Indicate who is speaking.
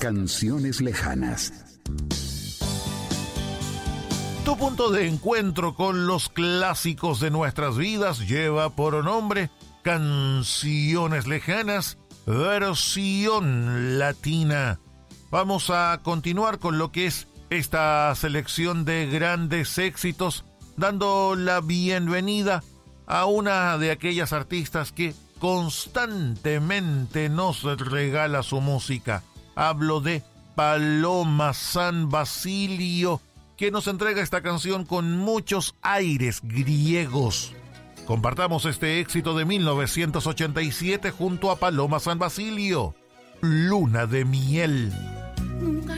Speaker 1: Canciones lejanas.
Speaker 2: Tu punto de encuentro con los clásicos de nuestras vidas lleva por nombre Canciones lejanas, versión latina. Vamos a continuar con lo que es esta selección de grandes éxitos, dando la bienvenida a una de aquellas artistas que constantemente nos regala su música. Hablo de Paloma San Basilio, que nos entrega esta canción con muchos aires griegos. Compartamos este éxito de 1987 junto a Paloma San Basilio, Luna de Miel.